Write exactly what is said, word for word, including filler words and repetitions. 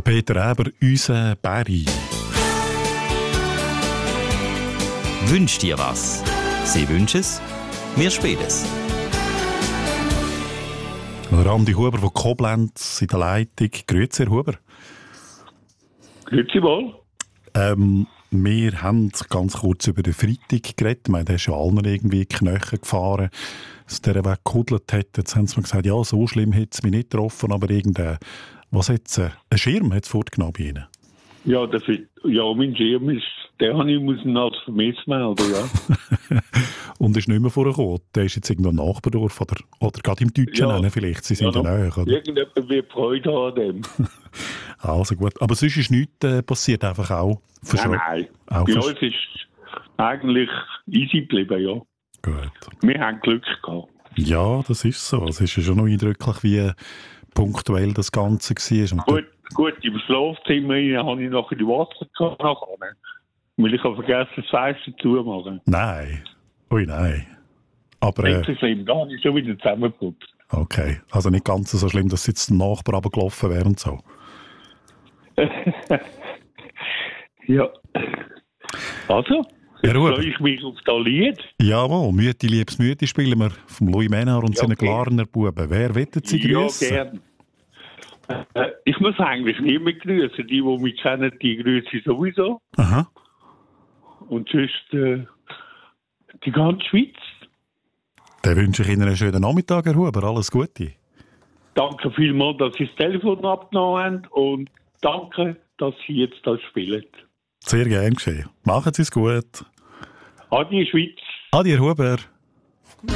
Peter Eber, unser Barry. Wünsch dir was? Sie wünschen es, wir spielen es. Randi Huber von Koblenz in der Leitung. Grüezi, Herr Huber. Grüezi wohl. Ähm, wir haben ganz kurz über den Freitag geredet. Ich meine, der ist ja allen irgendwie in die Knochen gefahren, dass der Weg gehudelt hat. Jetzt haben sie mir gesagt, ja, so schlimm hat es mich nicht getroffen, aber irgendein, was jetzt, äh, ein Schirm hat es fortgenommen bei Ihnen. Ja, das ist, ja, mein Schirm ist, den habe ich müssen als vermisst melden, ja. Und ist nicht mehr vorgekommen. Der ist jetzt irgendwo im Nachbardorf oder, oder gerade im Deutschen Ja. nennen vielleicht. Sie sind ja, Ja, näher, oder? Irgendjemand wird Freude haben an dem. Also gut. Aber sonst ist nichts äh, passiert, einfach auch Nein, nein. Auch Bei versch- uns ist eigentlich easy geblieben, ja. Gut. Wir haben Glück gehabt. Ja, das ist so. Es ist ja schon noch eindrücklich, wie punktuell das Ganze war. Und Gut, gut, im Schlafzimmer habe ich nachher die Wasser gehabt, nachher. Weil ich habe vergessen, das Fenster zumachen. Nein. Ui, nein. Aber, Nicht äh, so schlimm, da habe ich schon wieder zusammengeputzt. okay. Also nicht ganz so schlimm, dass jetzt der Nachbar runtergelaufen wäre und so. Ja. Also, Herr jetzt Huber. freue ich mich auf das Lied. Jawohl, Mütti, liebes Mütti spielen wir vom Louis Ménard und Ja, seinen okay. Glarner Buben. Wer wettet Sie grüßen? Ja, gern. Äh, ich muss eigentlich niemand grüßen. Die, die mich kennen, die grüße ich sowieso. Aha. Und sonst äh, die ganze Schweiz. Dann wünsche ich Ihnen einen schönen Nachmittag, Herr Huber. Alles Gute. Danke vielmals, dass Sie das Telefon abgenommen haben. Und danke, dass Sie jetzt das spielen. Sehr gern geschehen. Machen Sie es gut. Adi, Schweiz. Adi, Herr Huber.